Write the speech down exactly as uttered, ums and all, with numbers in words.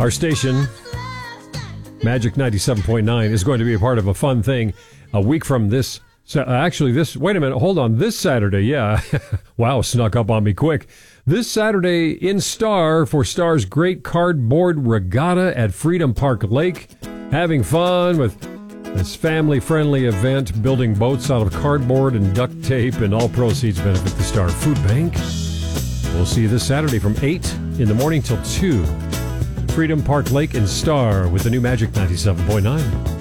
Our station, Magic ninety-seven point nine, is going to be a part of a fun thing a week from this. Actually, this, wait a minute, hold on. This Saturday, yeah. Wow, snuck up on me quick. This Saturday in Star for Star's Great Cardboard Regatta at Freedom Park Lake. Having fun with this family-friendly event, building boats out of cardboard and duct tape, and all proceeds benefit the Star Food Bank. We'll see you this Saturday from eight in the morning till two. Freedom Park Lake in Star with the new Magic ninety-seven point nine.